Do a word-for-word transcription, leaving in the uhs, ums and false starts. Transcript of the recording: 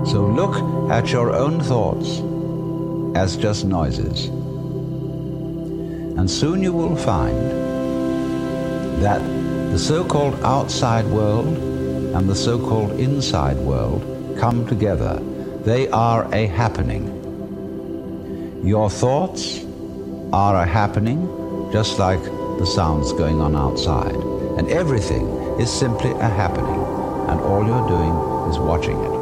So look at your own thoughts as just noises. And soon you will find that the so-called outside world and the so-called inside world come together. They are a happening. Your thoughts are a happening, just like the sounds going on outside. And everything is simply a happening, and all you're doing is watching it.